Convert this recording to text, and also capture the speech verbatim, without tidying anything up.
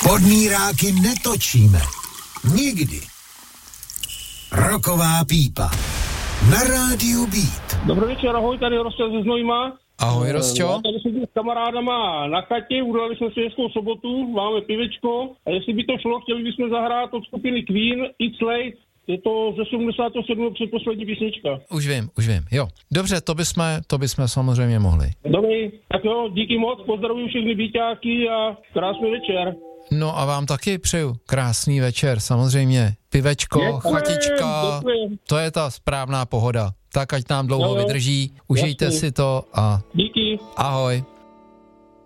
Podmíráky netočíme. Nikdy. Roková pípa. Na rádiu Beat. Dobrý večer, ahoj, tady Rostel ze Znojma. Ahoj, Rostio. Já tady sedím s kamarádama na chatě, udali jsme si hezkou sobotu, máme pivečko a jestli by to šlo, chtěli bychom zahrát od skupiny Queen It's Late. Je to ze sedmdesát sedm předposlední písnička. Už vím, už vím, jo. Dobře, to bychom, to bychom samozřejmě mohli. Dobrý, tak jo, díky moc, pozdravuju všechny Víťáky a krásný večer. No a vám taky přeju krásný večer, samozřejmě. Pivečko, Děkujem, chatička, děkujem. To je ta správná pohoda. Tak ať nám dlouho jo, jo. vydrží, užijte Jasný. si to a Díky. ahoj.